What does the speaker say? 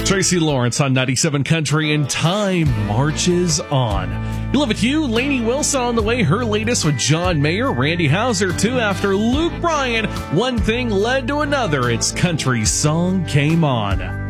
Tracy Lawrence on 97 Country, and time marches on. You love it, Hugh. Lainey Wilson on the way, her latest with John Mayer. Randy Houser, too, after Luke Bryan. One thing led to another. It's Country Song Came On.